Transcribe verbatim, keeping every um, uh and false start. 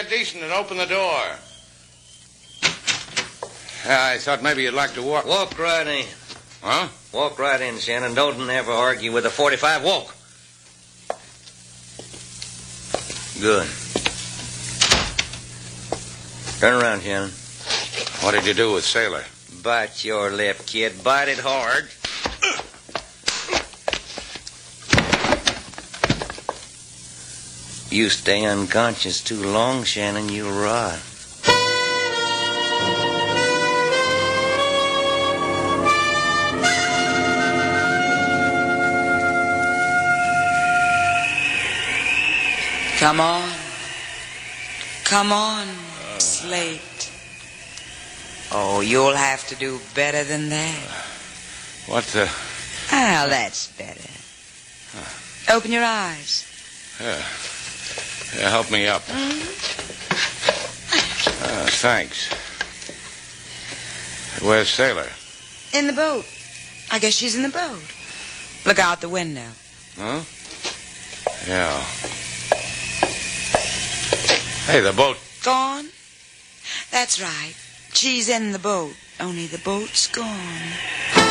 get decent and open the door. I thought maybe you'd like to walk. Walk right in. Huh? Walk right in, Shannon. Don't ever argue with a forty-five. Walk. Good. Turn around, Shannon. What did you do with Sailor? Bite your lip, kid. Bite it hard. You stay unconscious too long, Shannon, you'll rot. Come on. Come on, Slate. Oh, you'll have to do better than that. What the... Ah, that's better. Huh. Open your eyes. Yeah. Yeah, help me up. Mm-hmm. Uh, thanks. Where's Sailor? In the boat. I guess she's in the boat. Look out the window. Huh? Yeah. Hey, the boat... Gone? That's right. She's in the boat. Only the boat's gone.